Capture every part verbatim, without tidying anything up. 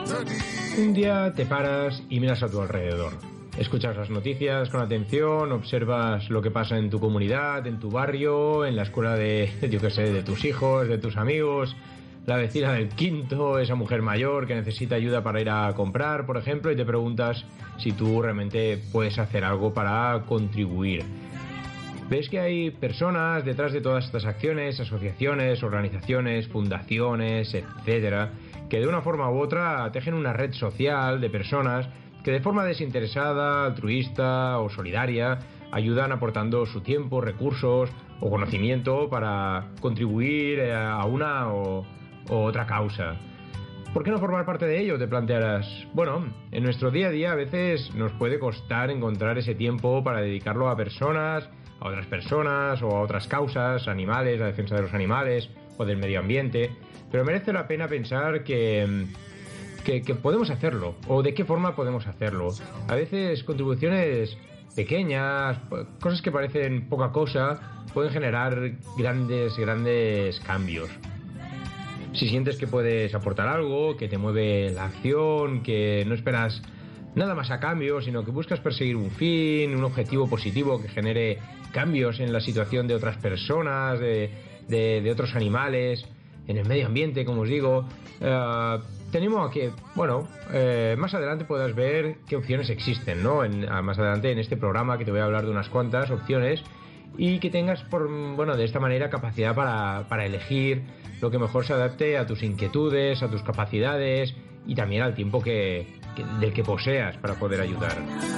Un día te paras y miras a tu alrededor. Escuchas las noticias con atención, observas lo que pasa en tu comunidad, en tu barrio, en la escuela de, yo qué sé, de tus hijos, de tus amigos, la vecina del quinto, esa mujer mayor que necesita ayuda para ir a comprar, por ejemplo, y te preguntas si tú realmente puedes hacer algo para contribuir. Ves que hay personas detrás de todas estas acciones, asociaciones, organizaciones, fundaciones, etcétera, que de una forma u otra tejen una red social de personas que de forma desinteresada, altruista o solidaria ayudan aportando su tiempo, recursos o conocimiento para contribuir a una o, o otra causa. ¿Por qué no formar parte de ello? Te plantearás. Bueno, en nuestro día a día a veces nos puede costar encontrar ese tiempo para dedicarlo a personas, a otras personas o a otras causas, animales, la defensa de los animales o del medio ambiente, pero merece la pena pensar que, que, que podemos hacerlo, o de qué forma podemos hacerlo. A veces contribuciones pequeñas, cosas que parecen poca cosa, pueden generar grandes, grandes cambios. Si sientes que puedes aportar algo, que te mueve la acción, que no esperas nada más a cambio, sino que buscas perseguir un fin, un objetivo positivo que genere cambios en la situación de otras personas, de, de, de otros animales, en el medio ambiente, como os digo, eh, te animo a que, bueno, eh, más adelante puedas ver qué opciones existen, ¿no? En, más adelante en este programa que te voy a hablar de unas cuantas opciones y que tengas, por, bueno, de esta manera capacidad para, para elegir lo que mejor se adapte a tus inquietudes, a tus capacidades y también al tiempo que, que, del que poseas para poder ayudar.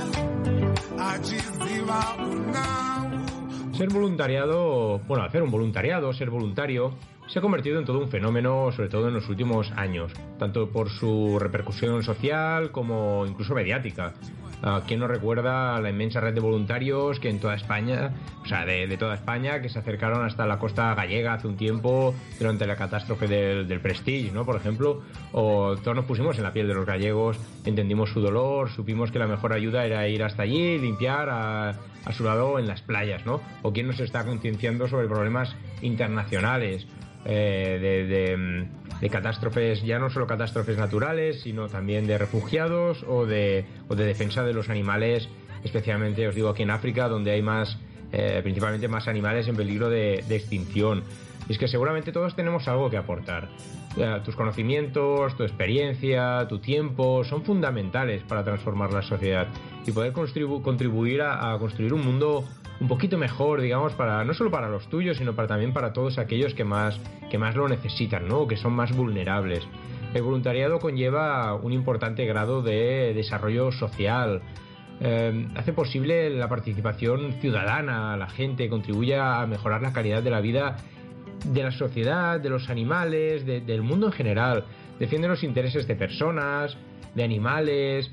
Ser voluntariado, bueno, hacer un voluntariado, ser voluntario, se ha convertido en todo un fenómeno, sobre todo en los últimos años, tanto por su repercusión social como incluso mediática. Uh, ¿Quién no recuerda la inmensa red de voluntarios que en toda España, o sea, de, de toda España, que se acercaron hasta la costa gallega hace un tiempo durante la catástrofe del, del Prestige, ¿no? Por ejemplo, o todos nos pusimos en la piel de los gallegos, entendimos su dolor, supimos que la mejor ayuda era ir hasta allí, limpiar a, a su lado en las playas, ¿no? O quién nos está concienciando sobre problemas internacionales, eh, de, de, de catástrofes, ya no solo catástrofes naturales, sino también de refugiados o de, o de defensa de los animales, especialmente, os digo, aquí en África, donde hay más, eh, principalmente más animales en peligro de, de extinción. Y es que seguramente todos tenemos algo que aportar. Eh, tus conocimientos, tu experiencia, tu tiempo son fundamentales para transformar la sociedad y poder contribu- contribuir a, a construir un mundo un poquito mejor, digamos, para no solo para los tuyos, sino para también para todos aquellos que más, que más lo necesitan, ¿no? Que son más vulnerables. El voluntariado conlleva un importante grado de desarrollo social. Eh, hace posible la participación ciudadana, la gente contribuye a mejorar la calidad de la vida de la sociedad, de los animales, de, del mundo en general. Defiende los intereses de personas, de animales,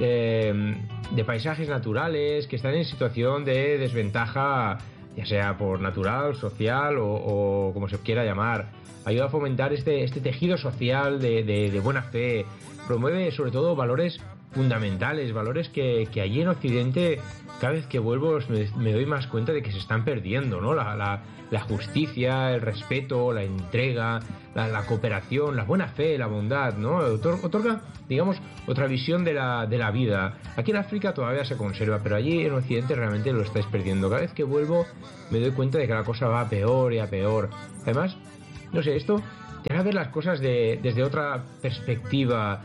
de, de paisajes naturales que están en situación de desventaja, ya sea por natural, social o, o como se quiera llamar. Ayuda a fomentar este, este tejido social de, de, de buena fe. Promueve sobre todo valores fundamentales, valores que, que allí en Occidente, cada vez que vuelvo me, me doy más cuenta de que se están perdiendo, ¿no? La, la, la justicia, el respeto, la entrega, la, la cooperación, la buena fe, la bondad, ¿no? Otor, otorga, digamos, otra visión de la, de la vida. Aquí en África todavía se conserva, pero allí en Occidente realmente lo estáis perdiendo. Cada vez que vuelvo me doy cuenta de que la cosa va a peor y a peor. Además, no sé, esto te hará ver las cosas de, desde otra perspectiva.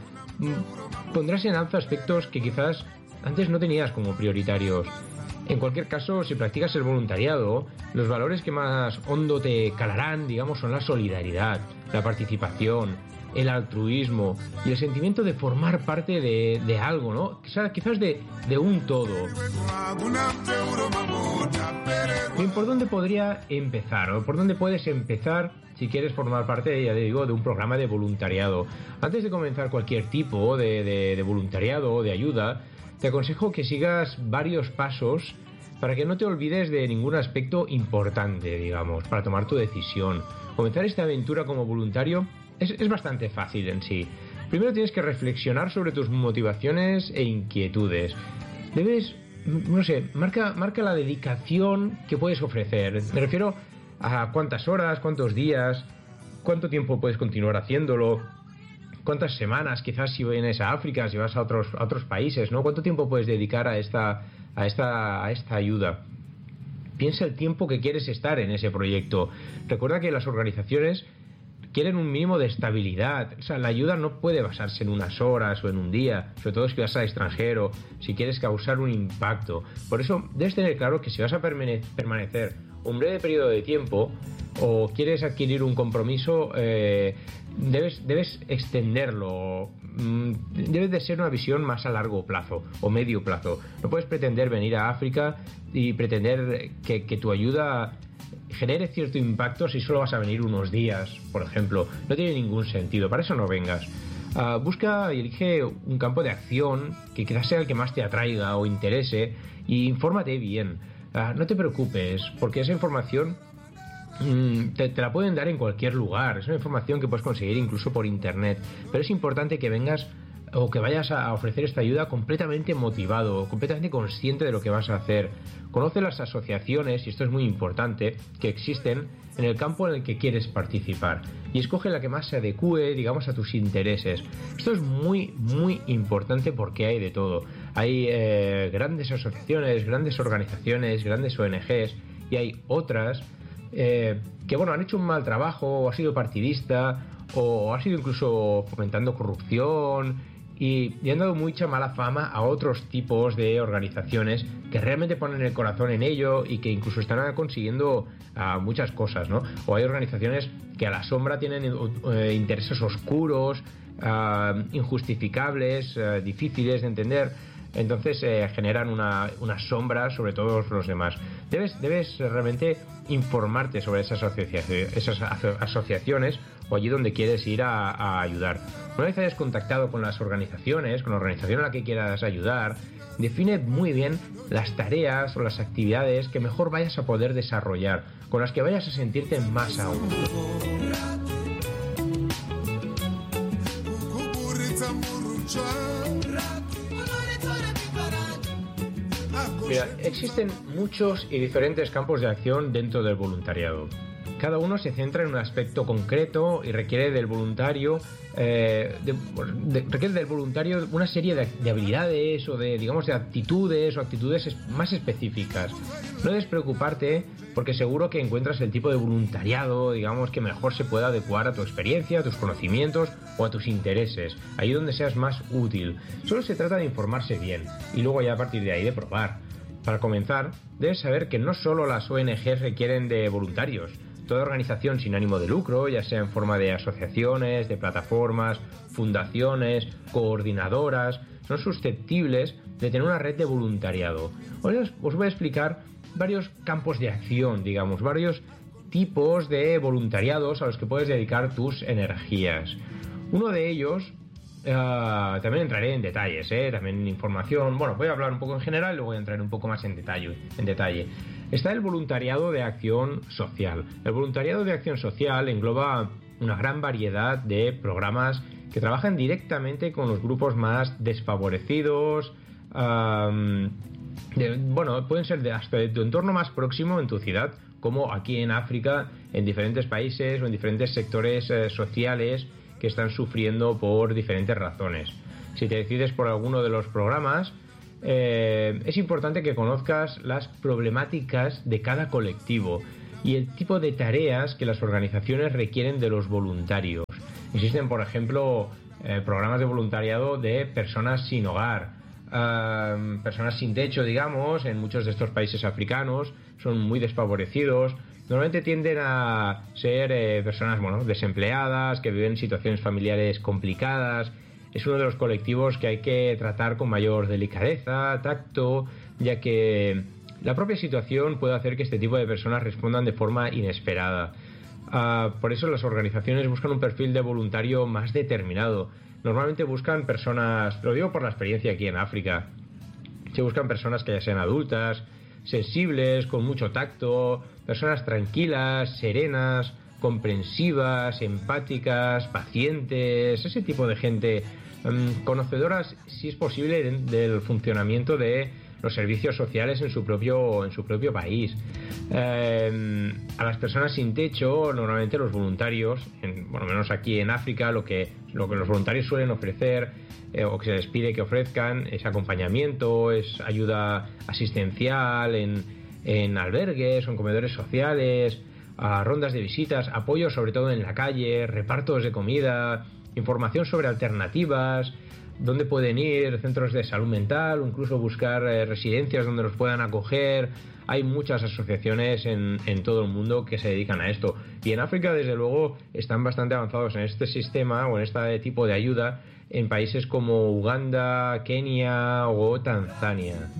Pondrás en alza aspectos que quizás antes no tenías como prioritarios. En cualquier caso, si practicas el voluntariado, los valores que más hondo te calarán, digamos, son la solidaridad, la participación, el altruismo y el sentimiento de formar parte de, de algo, ¿no? Quizás, quizás de, de un todo. Bien, ¿por dónde podría empezar? ¿O por dónde puedes empezar si quieres formar parte, ya te digo, de un programa de voluntariado? Antes de comenzar cualquier tipo de, de, de voluntariado o de ayuda, te aconsejo que sigas varios pasos para que no te olvides de ningún aspecto importante, digamos, para tomar tu decisión. Comenzar esta aventura como voluntario es, es bastante fácil en sí. Primero tienes que reflexionar sobre tus motivaciones e inquietudes. Debes, no sé, marca, marca la dedicación que puedes ofrecer. Me refiero a cuántas horas, cuántos días, cuánto tiempo puedes continuar haciéndolo, cuántas semanas, quizás si vienes a África, si vas a otros, a otros países, ¿no? ¿Cuánto tiempo puedes dedicar a esta, a esta, a esta ayuda? Piensa el tiempo que quieres estar en ese proyecto. Recuerda que las organizaciones quieren un mínimo de estabilidad. O sea, la ayuda no puede basarse en unas horas o en un día, sobre todo si vas al extranjero, si quieres causar un impacto. Por eso debes tener claro que si vas a permanecer un breve periodo de tiempo o quieres adquirir un compromiso, eh, debes, debes extenderlo. Debes de ser una visión más a largo plazo o medio plazo. No puedes pretender venir a África y pretender que, que tu ayuda genere cierto impacto si solo vas a venir unos días, por ejemplo. No tiene ningún sentido, para eso no vengas. Uh, busca y elige un campo de acción que quizás sea el que más te atraiga o interese y infórmate bien. Uh, no te preocupes, porque esa información mm, te, te la pueden dar en cualquier lugar. Es una información que puedes conseguir incluso por internet, pero es importante que vengas o que vayas a ofrecer esta ayuda completamente motivado, completamente consciente de lo que vas a hacer. Conoce las asociaciones, y esto es muy importante, que existen en el campo en el que quieres participar y escoge la que más se adecue, digamos, a tus intereses. Esto es muy, muy importante porque hay de todo. Hay eh, grandes asociaciones, grandes organizaciones, grandes O N Ges, y hay otras eh, que, bueno, han hecho un mal trabajo, o ha sido partidista, o ha sido incluso fomentando corrupción, y, y han dado mucha mala fama a otros tipos de organizaciones que realmente ponen el corazón en ello y que incluso están consiguiendo uh, muchas cosas, ¿no? O hay organizaciones que a la sombra tienen uh, intereses oscuros, uh, injustificables, uh, difíciles de entender. Entonces eh, generan una, una sombra sobre todos los demás. Debes, debes realmente informarte sobre esas, asocia esas asociaciones o allí donde quieres ir a, a ayudar. Una vez hayas contactado con las organizaciones, con la organización a la que quieras ayudar, define muy bien las tareas o las actividades que mejor vayas a poder desarrollar, con las que vayas a sentirte más a gusto. Mira, existen muchos y diferentes campos de acción dentro del voluntariado. Cada uno se centra en un aspecto concreto y requiere del voluntario eh, de, de, requiere del voluntario una serie de, de habilidades o de, digamos, de actitudes o actitudes es, más específicas. No debes preocuparte porque seguro que encuentras el tipo de voluntariado, digamos, que mejor se pueda adecuar a tu experiencia, a tus conocimientos o a tus intereses, ahí donde seas más útil. Solo se trata de informarse bien y luego ya a partir de ahí de probar. Para comenzar, debes saber que no solo las O N Ges requieren de voluntarios. Toda organización sin ánimo de lucro, ya sea en forma de asociaciones, de plataformas, fundaciones, coordinadoras, son susceptibles de tener una red de voluntariado. Os, os voy a explicar varios campos de acción, digamos, varios tipos de voluntariados a los que puedes dedicar tus energías. Uno de ellos, Uh, también entraré en detalles, ¿eh? También en información. Bueno, voy a hablar un poco en general y luego voy a entrar un poco más en detalle, en detalle. Está el voluntariado de acción social. El voluntariado de acción social engloba una gran variedad de programas que trabajan directamente con los grupos más desfavorecidos, um, de, bueno, pueden ser de hasta de tu entorno más próximo en tu ciudad, como aquí en África, en diferentes países o en diferentes sectores eh, sociales que están sufriendo por diferentes razones. Si te decides por alguno de los programas, eh, es importante que conozcas las problemáticas de cada colectivo y el tipo de tareas que las organizaciones requieren de los voluntarios. Existen, por ejemplo, eh, programas de voluntariado de personas sin hogar, eh, personas sin techo, digamos, en muchos de estos países africanos, son muy desfavorecidos. Normalmente tienden a ser eh, personas, bueno, desempleadas, que viven situaciones familiares complicadas. Es uno de los colectivos que hay que tratar con mayor delicadeza, tacto, ya que la propia situación puede hacer que este tipo de personas respondan de forma inesperada. Uh, por eso las organizaciones buscan un perfil de voluntario más determinado. Normalmente buscan personas, lo digo por la experiencia aquí en África, se buscan personas que ya sean adultas, sensibles, con mucho tacto, personas tranquilas, serenas, comprensivas, empáticas, pacientes, ese tipo de gente, um, conocedoras, si es posible, de, del funcionamiento de los servicios sociales en su propio, en su propio país. Eh, a las personas sin techo, normalmente los voluntarios, en, bueno, menos aquí en África, lo que, lo que los voluntarios suelen ofrecer eh, o que se les pide que ofrezcan es acompañamiento, es ayuda asistencial en, en albergues o en comedores sociales, a rondas de visitas, apoyo sobre todo en la calle, repartos de comida, información sobre alternativas, dónde pueden ir, centros de salud mental, o incluso buscar eh, residencias donde los puedan acoger. Hay muchas asociaciones en, en todo el mundo que se dedican a esto. Y en África, desde luego, están bastante avanzados en este sistema o en este tipo de ayuda en países como Uganda, Kenia o Tanzania.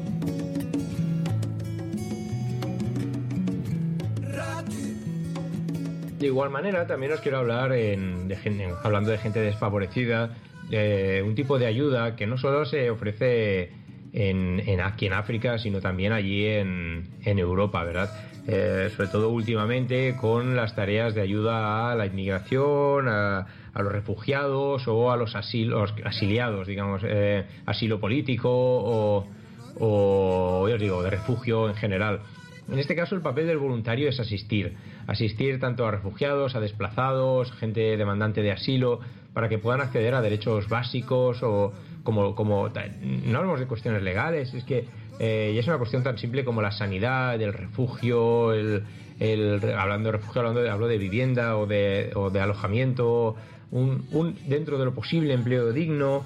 De igual manera, también os quiero hablar, en, de gente, hablando de gente desfavorecida, de un tipo de ayuda que no solo se ofrece en, en aquí en África, sino también allí en, en Europa, ¿verdad? Eh, sobre todo últimamente con las tareas de ayuda a la inmigración, a, a los refugiados o a los asilos, asiliados, digamos, eh, asilo político o, o, ya os digo, de refugio en general. En este caso, el papel del voluntario es asistir, asistir tanto a refugiados, a desplazados, gente demandante de asilo, para que puedan acceder a derechos básicos o como, como no hablamos de cuestiones legales, es que eh, ya es una cuestión tan simple como la sanidad, el refugio, el, el hablando de refugio, hablando de, hablo de vivienda o de, o de alojamiento, un, un dentro de lo posible empleo digno.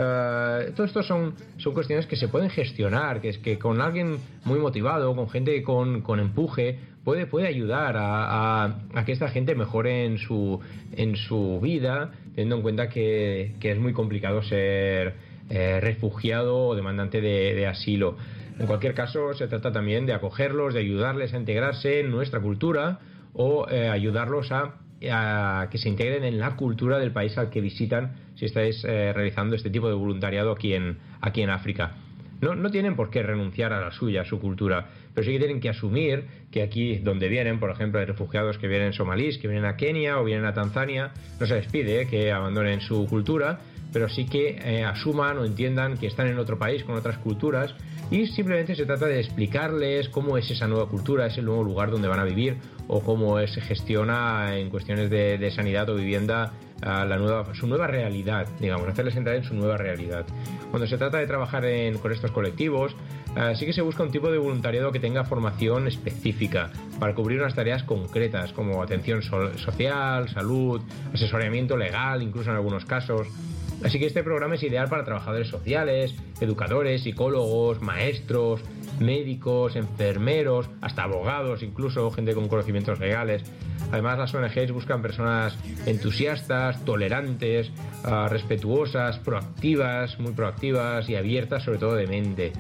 Uh, todo esto son, son cuestiones que se pueden gestionar, que es que con alguien muy motivado, con gente con, con empuje, puede, puede ayudar a, a, a que esta gente mejore en su, en su vida, teniendo en cuenta que, que es muy complicado ser eh, refugiado o demandante de, de asilo. En cualquier caso, se trata también de acogerlos, de ayudarles a integrarse en nuestra cultura o eh, ayudarlos a a que se integren en la cultura del país al que visitan si estáis eh, realizando este tipo de voluntariado aquí en, aquí en África. No, no tienen por qué renunciar a la suya, a su cultura, pero sí que tienen que asumir que aquí donde vienen, por ejemplo, hay refugiados que vienen somalíes, que vienen a Kenia o vienen a Tanzania, no se les pide que abandonen su cultura, pero sí que eh, asuman o entiendan que están en otro país con otras culturas y simplemente se trata de explicarles cómo es esa nueva cultura, ese nuevo lugar donde van a vivir o cómo es, se gestiona en cuestiones de, de sanidad o vivienda uh, la nueva, su nueva realidad, digamos, hacerles entrar en su nueva realidad. Cuando se trata de trabajar en, con estos colectivos, uh, sí que se busca un tipo de voluntariado que tenga formación específica para cubrir unas tareas concretas como atención so- social, salud, asesoramiento legal, incluso en algunos casos. Así que este programa es ideal para trabajadores sociales, educadores, psicólogos, maestros, médicos, enfermeros, hasta abogados, incluso gente con conocimientos legales. Además, las O N Ges buscan personas entusiastas, tolerantes, uh, respetuosas, proactivas, muy proactivas y abiertas, sobre todo de mente.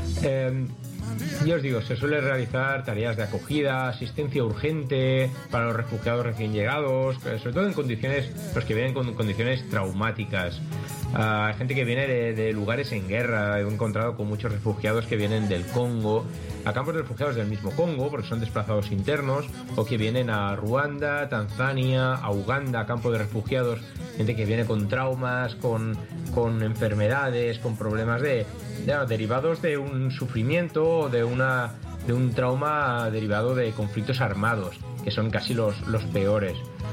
Eh, Y os digo, se suele realizar tareas de acogida, asistencia urgente para los refugiados recién llegados, sobre todo en condiciones, los que vienen con condiciones traumáticas. Hay uh, gente que viene de, de lugares en guerra. He encontrado con muchos refugiados que vienen del Congo, a campos de refugiados del mismo Congo, porque son desplazados internos, o que vienen a Ruanda, Tanzania, a Uganda, a campos de refugiados, gente que viene con traumas, con, con enfermedades, con problemas de, de derivados de un sufrimiento, de una de un trauma derivado de conflictos armados, que son casi los, los peores.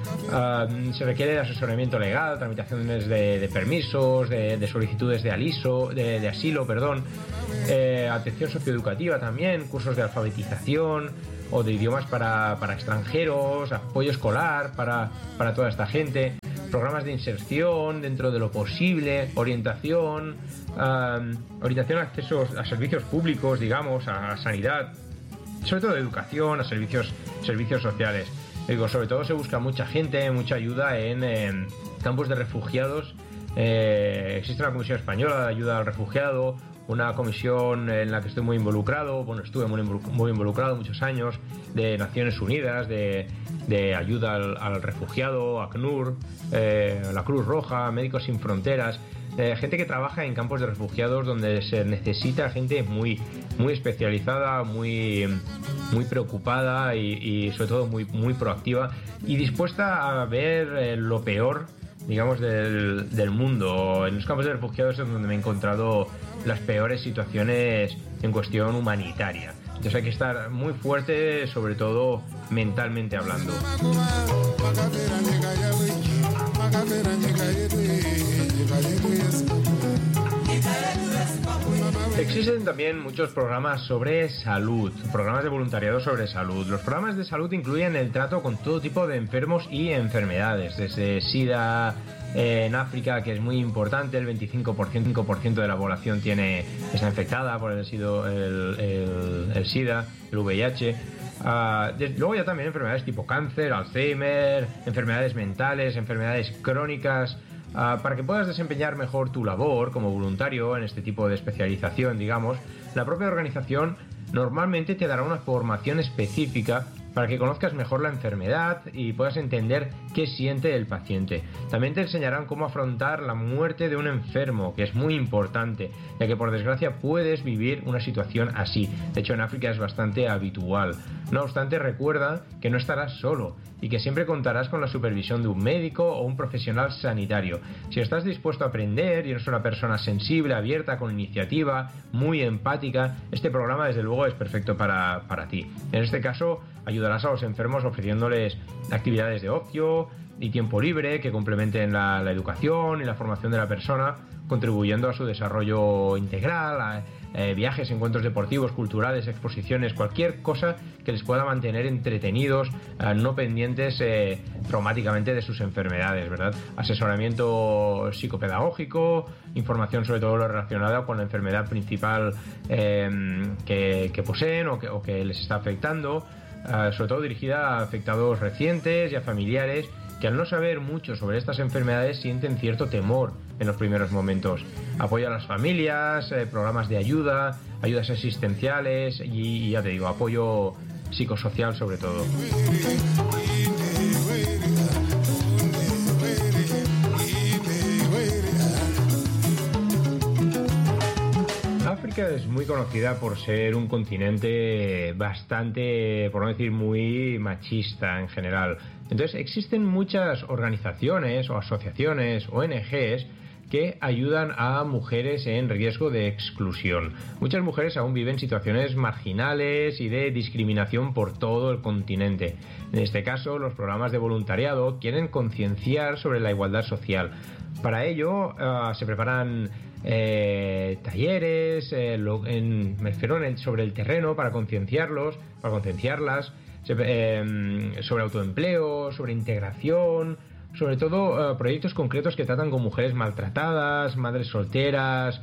Uh, se requiere de asesoramiento legal, tramitaciones de, de permisos, de, de solicitudes de, aliso, de, de asilo, perdón, eh, atención socioeducativa también, cursos de alfabetización o de idiomas para, para extranjeros, apoyo escolar para, para toda esta gente, programas de inserción dentro de lo posible, orientación, uh, orientación a acceso a servicios públicos, digamos, a sanidad, sobre todo de educación, a servicios, servicios sociales. Digo, sobre todo se busca mucha gente, mucha ayuda en, en campos de refugiados. Eh, existe una comisión española de ayuda al refugiado, una comisión en la que estoy muy involucrado, bueno, estuve muy, muy involucrado muchos años, de Naciones Unidas, de, de ayuda al, al refugiado, ACNUR, eh, la Cruz Roja, Médicos Sin Fronteras, eh, gente que trabaja en campos de refugiados donde se necesita gente muy, muy especializada, muy, muy preocupada y, y sobre todo muy, muy proactiva y dispuesta a ver eh, lo peor digamos, del, del mundo. En los campos de refugiados es donde me he encontrado las peores situaciones en cuestión humanitaria. Entonces hay que estar muy fuerte, sobre todo mentalmente hablando. Existen también muchos programas sobre salud, programas de voluntariado sobre salud. Los programas de salud incluyen el trato con todo tipo de enfermos y enfermedades, desde SIDA eh, en África, que es muy importante, el veinticinco por ciento de la población tiene, está infectada por el, SIDO, el, el, el SIDA, el V I H. Uh, de, luego ya también enfermedades tipo cáncer, Alzheimer, enfermedades mentales, enfermedades crónicas. Uh, para que puedas desempeñar mejor tu labor como voluntario en este tipo de especialización, digamos, la propia organización normalmente te dará una formación específica para que conozcas mejor la enfermedad y puedas entender qué siente el paciente. También te enseñarán cómo afrontar la muerte de un enfermo, que es muy importante, ya que por desgracia puedes vivir una situación así. De hecho, en África es bastante habitual. No obstante, recuerda que no estarás solo y que siempre contarás con la supervisión de un médico o un profesional sanitario. Si estás dispuesto a aprender y eres una persona sensible, abierta, con iniciativa, muy empática, este programa desde luego es perfecto para, para ti. En este caso, ayudarás a los enfermos ofreciéndoles actividades de ocio y tiempo libre que complementen la, la educación y la formación de la persona, contribuyendo a su desarrollo integral, a eh, viajes, encuentros deportivos, culturales, exposiciones, cualquier cosa que les pueda mantener entretenidos, eh, no pendientes eh, traumáticamente de sus enfermedades, ¿verdad? Asesoramiento psicopedagógico, información sobre todo lo relacionado con la enfermedad principal eh, que, que poseen o que, o que les está afectando. Uh, sobre todo dirigida a afectados recientes y a familiares que al no saber mucho sobre estas enfermedades sienten cierto temor en los primeros momentos. Apoyo a las familias, eh, programas de ayuda, ayudas asistenciales y, y ya te digo, apoyo psicosocial sobre todo. África es muy conocida por ser un continente bastante, por no decir muy machista en general. Entonces existen muchas organizaciones o asociaciones, O N Ges, que ayudan a mujeres en riesgo de exclusión. Muchas mujeres aún viven situaciones marginales y de discriminación por todo el continente. En este caso, los programas de voluntariado quieren concienciar sobre la igualdad social. Para ello, uh, se preparan eh, talleres, eh, lo, en, me refiero en el, sobre el terreno para concienciarlos, para concienciarlas, se, eh, sobre autoempleo, sobre integración, sobre todo uh, proyectos concretos que tratan con mujeres maltratadas, madres solteras,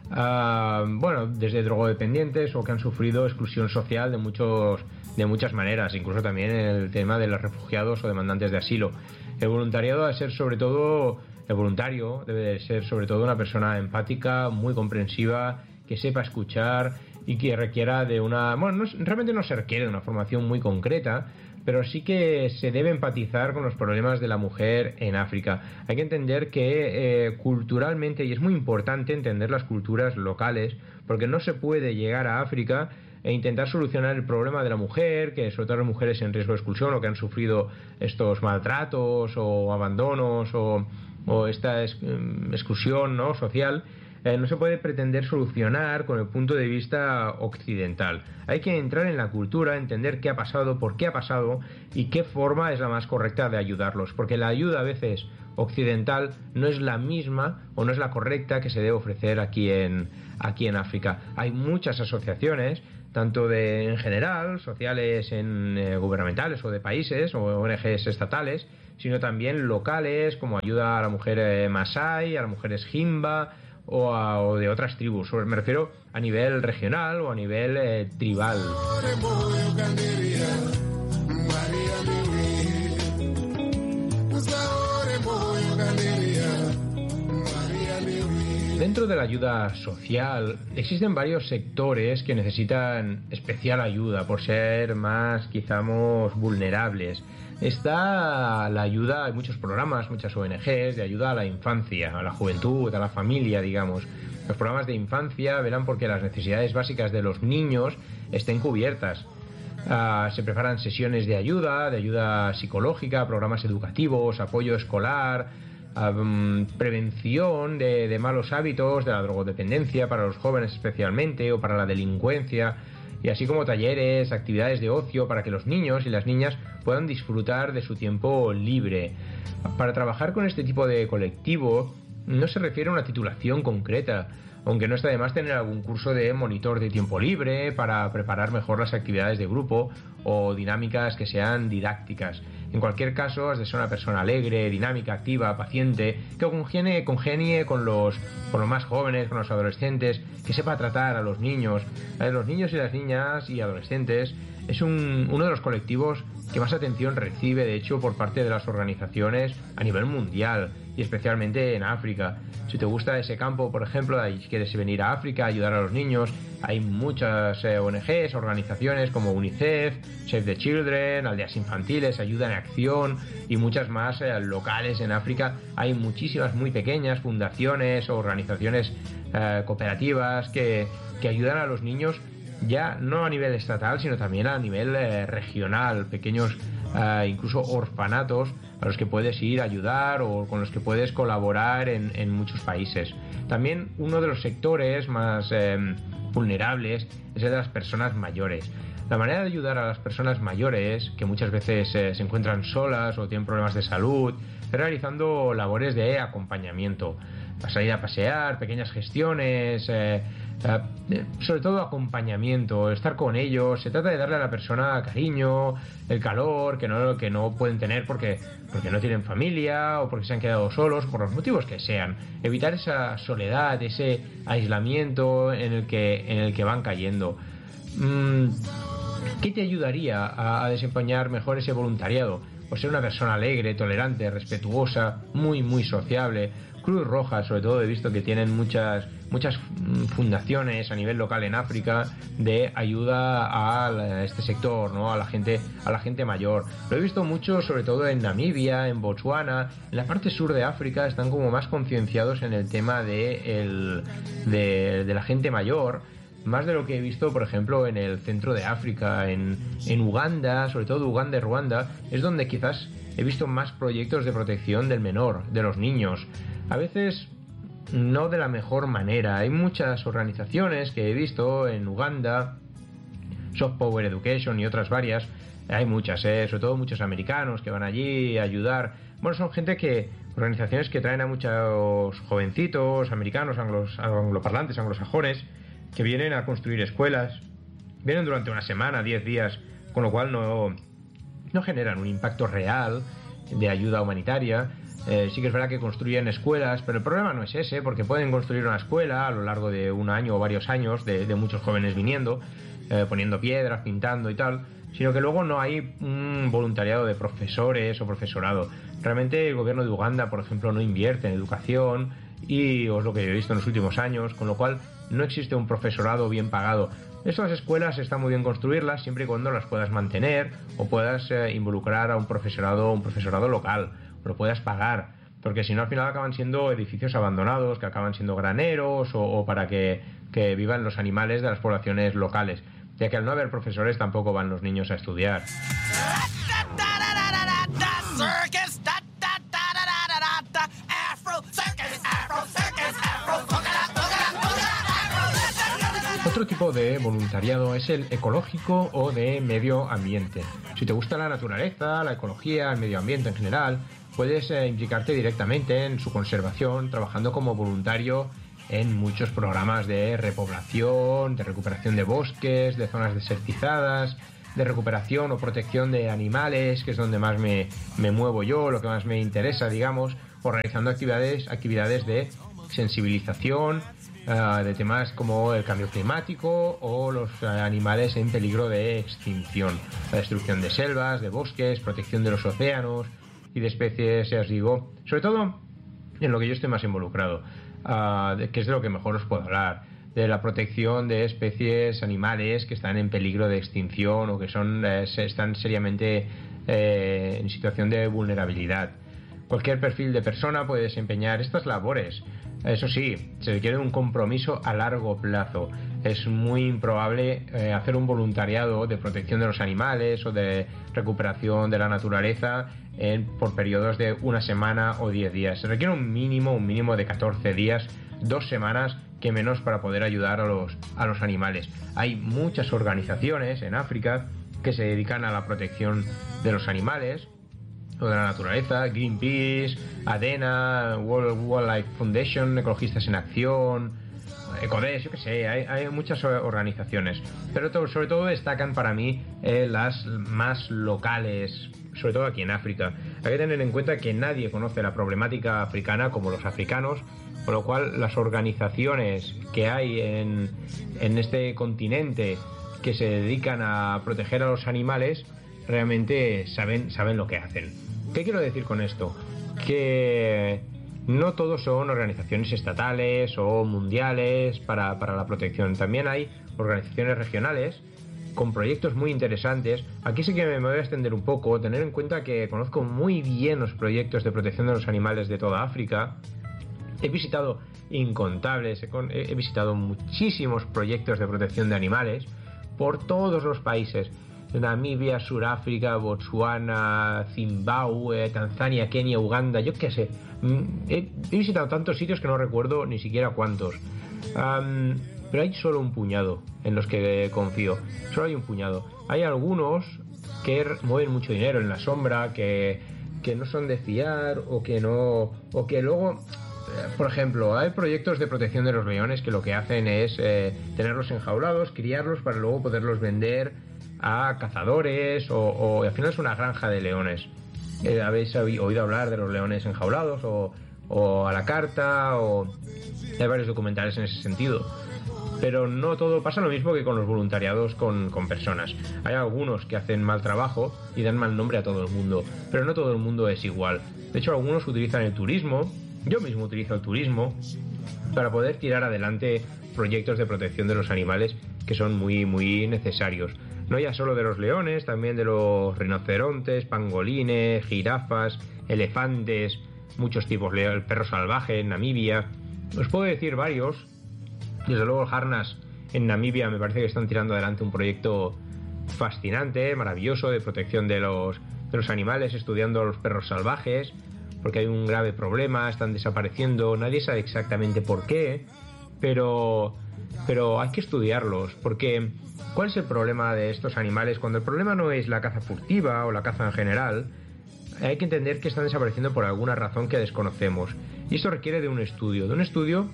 uh, bueno, desde drogodependientes o que han sufrido exclusión social de muchos de muchas maneras, incluso también en el tema de los refugiados o demandantes de asilo. El voluntariado debe ser sobre todo, el voluntario debe ser sobre todo una persona empática, muy comprensiva, que sepa escuchar y que requiera de una, bueno, no, realmente no se requiere de una formación muy concreta, pero sí que se debe empatizar con los problemas de la mujer en África. Hay que entender que eh, culturalmente, y es muy importante entender las culturas locales, porque no se puede llegar a África e intentar solucionar el problema de la mujer, que sobre todo las mujeres en riesgo de exclusión o que han sufrido estos maltratos o abandonos o, o esta ex, exclusión, ¿no?, social. Eh, no se puede pretender solucionar con el punto de vista occidental. Hay que entrar en la cultura, entender qué ha pasado, por qué ha pasado y qué forma es la más correcta de ayudarlos, porque la ayuda a veces occidental no es la misma o no es la correcta que se debe ofrecer aquí en, aquí en África. Hay muchas asociaciones, tanto de en general, sociales, en, eh, gubernamentales o de países o O N Ges estatales, sino también locales, como ayuda a la mujer eh, Masái, a las mujeres Himba, O, a, o de otras tribus. Me refiero a nivel regional o a nivel eh, tribal. Dentro de la ayuda social existen varios sectores que necesitan especial ayuda por ser más, quizás, vulnerables. Está la ayuda, hay muchos programas, muchas O N Ges de ayuda a la infancia, a la juventud, a la familia, digamos. Los programas de infancia verán porque las necesidades básicas de los niños estén cubiertas. Uh, se preparan sesiones de ayuda, de ayuda psicológica, programas educativos, apoyo escolar, um, prevención de, de malos hábitos, de la drogodependencia para los jóvenes especialmente, o para la delincuencia, y así como talleres, actividades de ocio para que los niños y las niñas puedan disfrutar de su tiempo libre. Para trabajar con este tipo de colectivo no se refiere a una titulación concreta, aunque no está de más tener algún curso de monitor de tiempo libre para preparar mejor las actividades de grupo o dinámicas que sean didácticas. En cualquier caso, has de ser una persona alegre, dinámica, activa, paciente, que congenie, congenie con, los, con los más jóvenes, con los adolescentes, que sepa tratar a los niños. A los niños y las niñas y adolescentes es un, uno de los colectivos que más atención recibe, de hecho, por parte de las organizaciones a nivel mundial, y especialmente en África. Si te gusta ese campo, por ejemplo, y quieres venir a África a ayudar a los niños, hay muchas eh, O N Ges, organizaciones como UNICEF, Save the Children, Aldeas Infantiles, Ayuda en Acción y muchas más eh, locales en África. Hay muchísimas muy pequeñas fundaciones o organizaciones eh, cooperativas que, que ayudan a los niños, ya no a nivel estatal, sino también a nivel eh, regional, pequeños Uh, incluso orfanatos a los que puedes ir a ayudar o con los que puedes colaborar en, en muchos países. También uno de los sectores más eh, vulnerables es el de las personas mayores. La manera de ayudar a las personas mayores, que muchas veces eh, se encuentran solas o tienen problemas de salud, es realizando labores de acompañamiento, a salir a pasear, pequeñas gestiones, eh, eh, sobre todo acompañamiento, estar con ellos. Se trata de darle a la persona cariño, el calor que no, que no pueden tener porque, porque no tienen familia o porque se han quedado solos, por los motivos que sean. Evitar esa soledad, ese aislamiento en el que, en el que van cayendo. Mm, ¿Qué te ayudaría a, a desempeñar mejor ese voluntariado? Pues ser una persona alegre, tolerante, respetuosa, muy, muy sociable. Cruz Roja, sobre todo, he visto que tienen muchas muchas fundaciones a nivel local en África de ayuda a este sector, ¿no? A la gente, a la gente mayor. Lo he visto mucho, sobre todo en Namibia, en Botswana, en la parte sur de África están como más concienciados en el tema de, el, de, de la gente mayor. Más de lo que he visto, por ejemplo, en el centro de África, en, en Uganda, sobre todo Uganda y Ruanda, es donde quizás he visto más proyectos de protección del menor, de los niños. A veces no de la mejor manera. Hay muchas organizaciones que he visto en Uganda, Soft Power Education y otras varias. Hay muchas, ¿eh? Sobre todo muchos americanos que van allí a ayudar. Bueno, son gente que, organizaciones que traen a muchos jovencitos americanos, anglos, angloparlantes, anglosajones, que vienen a construir escuelas, vienen durante una semana, diez días, con lo cual no, no generan un impacto real de ayuda humanitaria. Eh, sí que es verdad que construyen escuelas, pero el problema no es ese, porque pueden construir una escuela a lo largo de un año o varios años, de, de muchos jóvenes viniendo, eh, poniendo piedras, pintando y tal, sino que luego no hay un voluntariado de profesores o profesorado. Realmente el gobierno de Uganda, por ejemplo, no invierte en educación, y es lo que he visto en los últimos años, con lo cual no existe un profesorado bien pagado. Estas escuelas está muy bien construirlas siempre y cuando las puedas mantener o puedas eh, involucrar a un profesorado, un profesorado local, o lo puedas pagar, porque si no al final acaban siendo edificios abandonados, que acaban siendo graneros o, o para que, que vivan los animales de las poblaciones locales, ya que al no haber profesores tampoco van los niños a estudiar. Otro tipo de voluntariado es el ecológico o de medio ambiente. Si te gusta la naturaleza, la ecología, el medio ambiente en general, puedes eh, implicarte directamente en su conservación trabajando como voluntario en muchos programas de repoblación, de recuperación de bosques, de zonas desertizadas, de recuperación o protección de animales, que es donde más me, me muevo yo, lo que más me interesa, digamos, o realizando actividades, actividades de sensibilización, Uh, de temas como el cambio climático o los uh, animales en peligro de extinción, la destrucción de selvas, de bosques, protección de los océanos y de especies, ya os digo, sobre todo en lo que yo estoy más involucrado, uh, de, que es de lo que mejor os puedo hablar, de la protección de especies animales que están en peligro de extinción o que son eh, están seriamente eh, en situación de vulnerabilidad. Cualquier perfil de persona puede desempeñar estas labores. Eso sí, se requiere un compromiso a largo plazo. es muy improbable eh, hacer un voluntariado de protección de los animales o de recuperación de la naturaleza en, por periodos de una semana o diez días. Se requiere un mínimo, un mínimo de catorce días, dos semanas que menos para poder ayudar a los, a los animales. Hay muchas organizaciones en África que se dedican a la protección de los animales o de la naturaleza: Greenpeace, ADENA, World Wildlife Foundation, Ecologistas en Acción, Ecodes, yo qué sé, hay, hay muchas organizaciones, pero todo, sobre todo destacan para mí eh, las más locales, sobre todo aquí en África. Hay que tener en cuenta que nadie conoce la problemática africana como los africanos, con lo cual las organizaciones que hay en, en este continente que se dedican a proteger a los animales realmente saben, saben lo que hacen. ¿Qué quiero decir con esto? Que no todos son organizaciones estatales o mundiales para, para la protección. También hay organizaciones regionales con proyectos muy interesantes. Aquí sí que me voy a extender un poco, tener en cuenta que conozco muy bien los proyectos de protección de los animales de toda África. He visitado incontables, he, he visitado muchísimos proyectos de protección de animales por todos los países: Namibia, Sudáfrica, Botsuana, Zimbabue, Tanzania, Kenia, Uganda, yo qué sé. He, he visitado tantos sitios que no recuerdo ni siquiera cuántos. Um, pero hay solo un puñado en los que confío. Solo hay un puñado. Hay algunos que mueven mucho dinero en la sombra, que, que no son de fiar, o que no, o que luego, por ejemplo, hay proyectos de protección de los leones que lo que hacen es eh, tenerlos enjaulados, criarlos para luego poderlos vender a cazadores, o, o al final es una granja de leones. Eh, ¿Habéis oído hablar de los leones enjaulados o, o a la carta? O hay varios documentales en ese sentido. Pero no todo pasa lo mismo que con los voluntariados con, con personas. Hay algunos que hacen mal trabajo y dan mal nombre a todo el mundo, pero no todo el mundo es igual. De hecho, algunos utilizan el turismo, yo mismo utilizo el turismo, para poder tirar adelante proyectos de protección de los animales que son muy, muy necesarios. No ya solo de los leones, también de los rinocerontes, pangolines, jirafas, elefantes, muchos tipos, el perro salvaje en Namibia. Os puedo decir varios. Desde luego el Harnas en Namibia me parece que están tirando adelante un proyecto fascinante, maravilloso, de protección de los, de los animales, estudiando a los perros salvajes, porque hay un grave problema, están desapareciendo, nadie sabe exactamente por qué, pero, pero hay que estudiarlos, porque ¿cuál es el problema de estos animales? Cuando el problema no es la caza furtiva o la caza en general, hay que entender que están desapareciendo por alguna razón que desconocemos, y esto requiere de un estudio, de un estudio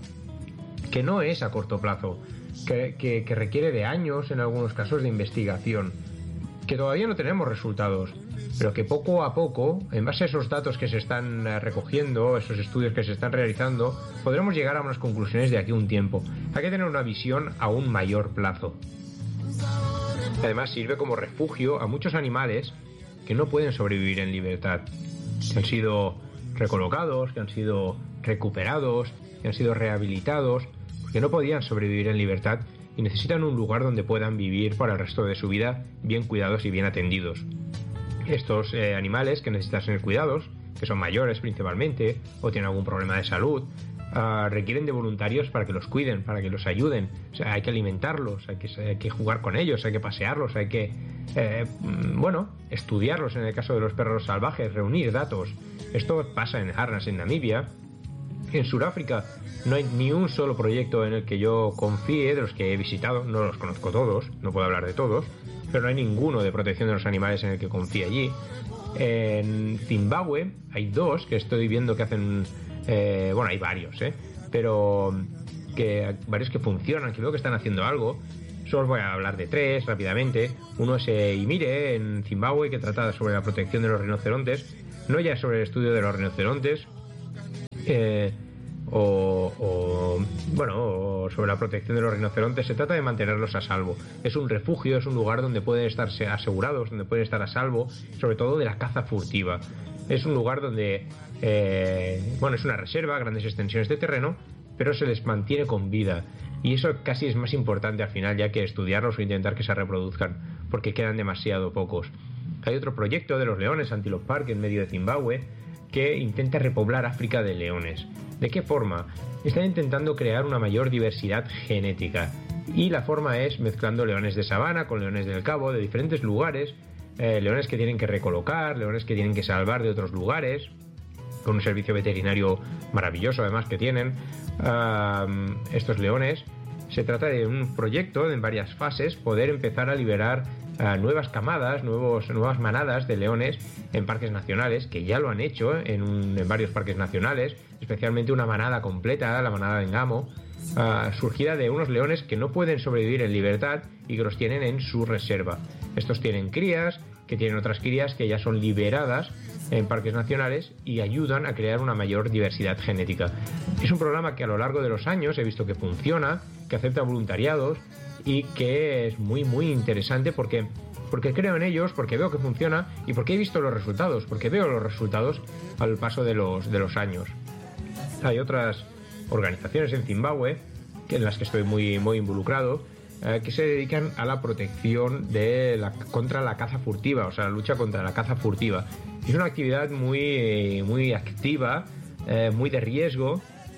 que no es a corto plazo, que, que, que requiere de años en algunos casos de investigación, que todavía no tenemos resultados, pero que poco a poco, en base a esos datos que se están recogiendo, esos estudios que se están realizando, podremos llegar a unas conclusiones de aquí a un tiempo. Hay que tener una visión a un mayor plazo. Además sirve como refugio a muchos animales que no pueden sobrevivir en libertad, que han sido recolocados, que han sido recuperados, que han sido rehabilitados, que no podían sobrevivir en libertad y necesitan un lugar donde puedan vivir para el resto de su vida bien cuidados y bien atendidos. Estos eh, animales que necesitan ser cuidados, que son mayores principalmente o tienen algún problema de salud, uh, requieren de voluntarios para que los cuiden, para que los ayuden. O sea, hay que alimentarlos, hay que, hay que jugar con ellos, hay que pasearlos, hay que, eh, bueno, estudiarlos en el caso de los perros salvajes, reunir datos. Esto pasa en Harnas, en Namibia. En Sudáfrica no hay ni un solo proyecto en el que yo confíe, de los que he visitado, no los conozco todos, no puedo hablar de todos, pero no hay ninguno de protección de los animales en el que confíe allí. En Zimbabue hay dos que estoy viendo que hacen, eh, bueno, hay varios, eh, pero que varios que funcionan, que veo que están haciendo algo. Solo os voy a hablar de tres rápidamente. Uno es eh, Imire en Zimbabue, que trata sobre la protección de los rinocerontes, no ya sobre el estudio de los rinocerontes, Eh, o, o bueno o sobre la protección de los rinocerontes. Se trata de mantenerlos a salvo. Es un refugio, es un lugar donde pueden estar asegurados, donde pueden estar a salvo, sobre todo de la caza furtiva. Es un lugar donde eh, bueno, es una reserva, grandes extensiones de terreno, pero se les mantiene con vida, y eso casi es más importante al final ya que estudiarlos o intentar que se reproduzcan, porque quedan demasiado pocos. Hay otro proyecto de los leones, Antelope Park, en medio de Zimbabue, que intenta repoblar África de leones. ¿De qué forma? Están intentando crear una mayor diversidad genética. Y la forma es mezclando leones de sabana con leones del cabo, de diferentes lugares, eh, leones que tienen que recolocar, leones que tienen que salvar de otros lugares, con un servicio veterinario maravilloso además que tienen uh, estos leones. Se trata de un proyecto en varias fases, poder empezar a liberar uh, nuevas camadas, nuevos, nuevas manadas de leones en parques nacionales, que ya lo han hecho en, un, en varios parques nacionales, especialmente una manada completa, la manada de Ngamo, uh, surgida de unos leones que no pueden sobrevivir en libertad y que los tienen en su reserva. Estos tienen crías, que tienen otras crías que ya son liberadas en parques nacionales y ayudan a crear una mayor diversidad genética. Es un programa que a lo largo de los años he visto que funciona, que acepta voluntariados y que es muy muy interesante porque, porque creo en ellos, porque veo que funciona y porque he visto los resultados, porque veo los resultados al paso de los, de los años. Hay otras organizaciones en Zimbabue en las que estoy muy, muy involucrado, eh, que se dedican a la protección de la, contra la caza furtiva, o sea, la lucha contra la caza furtiva. Es una actividad muy, muy activa, eh, muy de riesgo.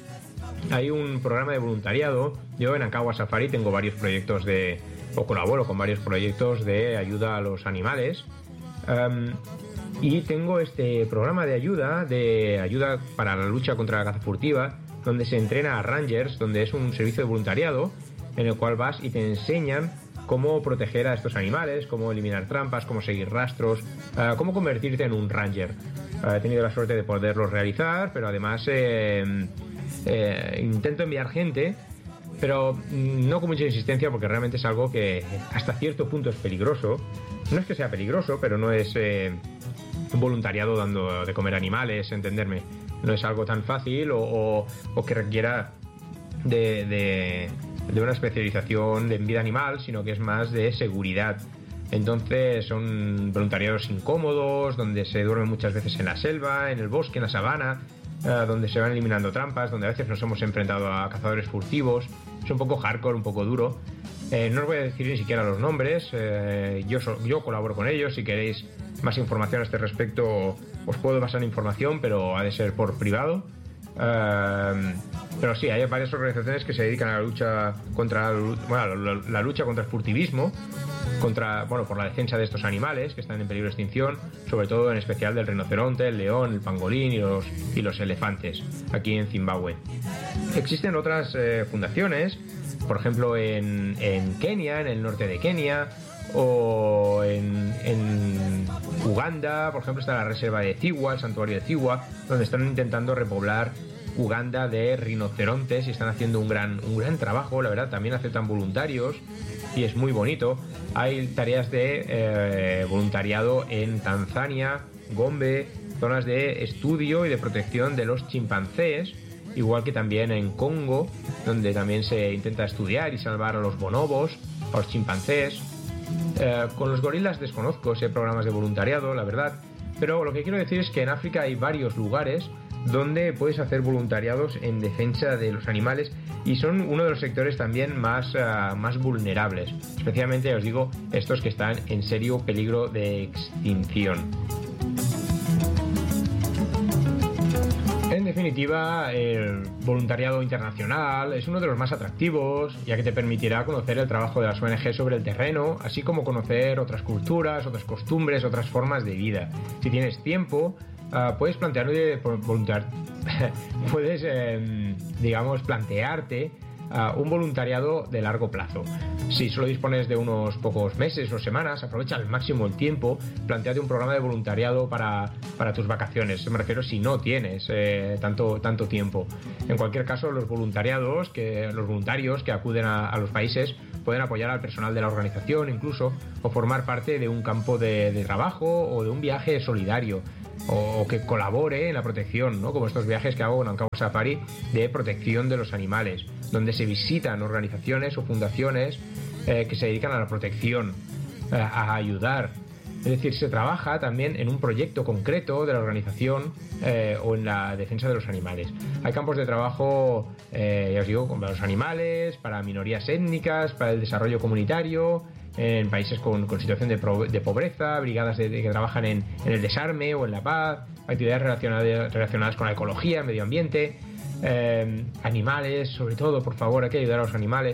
Hay un programa de voluntariado. Yo en Ankawa Safari tengo varios proyectos de, o colaboro con varios proyectos de ayuda a los animales. Um, y tengo este programa de ayuda, de ayuda para la lucha contra la caza furtiva, donde se entrena a rangers, donde es un servicio de voluntariado en el cual vas y te enseñan cómo proteger a estos animales, cómo eliminar trampas, cómo seguir rastros, uh, cómo convertirte en un ranger. Uh, he tenido la suerte de poderlo realizar, pero además eh, eh, intento enviar gente, pero no con mucha insistencia porque realmente es algo que hasta cierto punto es peligroso. No es que sea peligroso, pero no es eh, voluntariado dando de comer animales, entenderme. No es algo tan fácil o, o, o que requiera de... de de una especialización en vida animal, sino que es más de seguridad. Entonces son voluntariados incómodos, donde se duerme muchas veces en la selva, en el bosque, en la sabana, eh, donde se van eliminando trampas, donde a veces nos hemos enfrentado a cazadores furtivos. Es un poco hardcore, un poco duro. Eh, no os voy a decir ni siquiera los nombres, eh, yo, so, yo colaboro con ellos. Si queréis más información a este respecto os puedo pasar información, pero ha de ser por privado. Uh, pero sí, hay varias organizaciones que se dedican a la lucha contra bueno, la, la lucha contra el furtivismo, contra, bueno, por la defensa de estos animales que están en peligro de extinción, sobre todo en especial del rinoceronte, el león, el pangolín y los, y los elefantes aquí en Zimbabue. Existen otras eh, fundaciones, por ejemplo en, en Kenia, en el norte de Kenia, o en, en Uganda, por ejemplo, está la reserva de Ziwa, el santuario de Ziwa, donde están intentando repoblar Uganda de rinocerontes y están haciendo un gran, un gran trabajo, la verdad. También aceptan voluntarios y es muy bonito. Hay tareas de eh, voluntariado en Tanzania, Gombe, zonas de estudio y de protección de los chimpancés, igual que también en Congo, donde también se intenta estudiar y salvar a los bonobos, a los chimpancés. Eh, con los gorilas desconozco si hay programas de voluntariado, la verdad, pero lo que quiero decir es que en África hay varios lugares donde puedes hacer voluntariados en defensa de los animales y son uno de los sectores también más, uh, más vulnerables, especialmente, os digo, estos que están en serio peligro de extinción. En definitiva, el voluntariado internacional es uno de los más atractivos, ya que te permitirá conocer el trabajo de las O N G sobre el terreno, así como conocer otras culturas, otras costumbres, otras formas de vida. Si tienes tiempo, uh, puedes plantearte, voluntar, puedes, eh, digamos, plantearte uh, un voluntariado de largo plazo. Si solo dispones de unos pocos meses o semanas, aprovecha al máximo el tiempo, plantéate un programa de voluntariado para, para tus vacaciones. Me refiero si no tienes eh, tanto, tanto tiempo. En cualquier caso, los voluntariados, que, los voluntarios que acuden a, a los países pueden apoyar al personal de la organización incluso, o formar parte de un campo de, de trabajo o de un viaje solidario, o, o que colabore en la protección, ¿no? Como estos viajes que hago en Ankawa Safari de protección de los animales, donde se visitan organizaciones o fundaciones eh, que se dedican a la protección, eh, a ayudar. Es decir, se trabaja también en un proyecto concreto de la organización eh, o en la defensa de los animales. Hay campos de trabajo, eh, ya os digo, para los animales, para minorías étnicas, para el desarrollo comunitario, en países con, con situación de, pro, de pobreza, brigadas de, de, que trabajan en, en el desarme o en la paz, actividades relacionadas, relacionadas con la ecología, medio ambiente, eh, animales, sobre todo, por favor, hay que ayudar a los animales.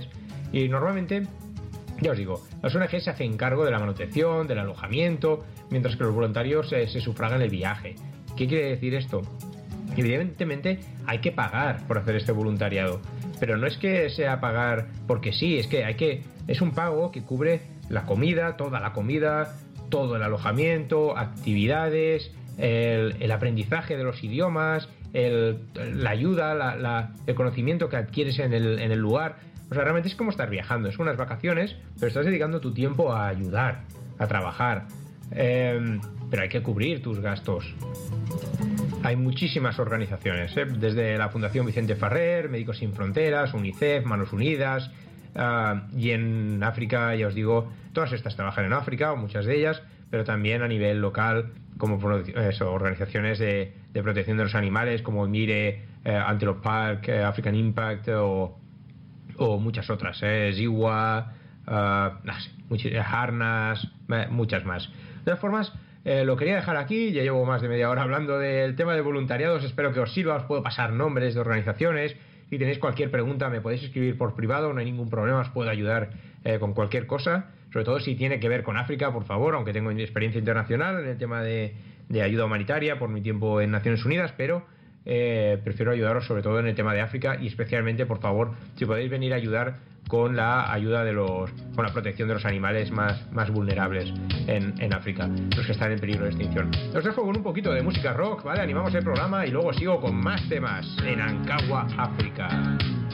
Y normalmente, ya os digo, las O N Ges se hacen cargo de la manutención, del alojamiento, mientras que los voluntarios eh, se sufragan el viaje. ¿Qué quiere decir esto? Evidentemente hay que pagar por hacer este voluntariado, pero no es que sea pagar porque sí, es que hay que es un pago que cubre la comida, toda la comida, todo el alojamiento, actividades, el, el aprendizaje de los idiomas, el, la ayuda, la, la, el conocimiento que adquieres en el, en el lugar. O sea, realmente es como estar viajando, es unas vacaciones, pero estás dedicando tu tiempo a ayudar, a trabajar. Eh, pero hay que cubrir tus gastos. Hay muchísimas organizaciones, ¿eh? Desde la Fundación Vicente Ferrer, Médicos Sin Fronteras, UNICEF, Manos Unidas, uh, y en África, ya os digo, todas estas trabajan en África, o muchas de ellas, pero también a nivel local, como eso, organizaciones de, de protección de los animales, como Mire, eh, Antelope Park, eh, African Impact, o, o muchas otras, eh, Ziwa, uh, no sé, much- Harnas, eh, muchas más. De todas formas, Eh, lo quería dejar aquí, ya llevo más de media hora hablando del tema de voluntariados, espero que os sirva, os puedo pasar nombres de organizaciones, si tenéis cualquier pregunta me podéis escribir por privado, no hay ningún problema, os puedo ayudar eh, con cualquier cosa, sobre todo si tiene que ver con África, por favor, aunque tengo experiencia internacional en el tema de, de ayuda humanitaria por mi tiempo en Naciones Unidas, pero eh, prefiero ayudaros sobre todo en el tema de África y especialmente, por favor, si podéis venir a ayudar con la ayuda de los, con la protección de los animales más, más vulnerables en, en África, los que están en peligro de extinción. Os dejo con un poquito de música rock, ¿vale? Animamos el programa y luego sigo con más temas en Ankawa, África.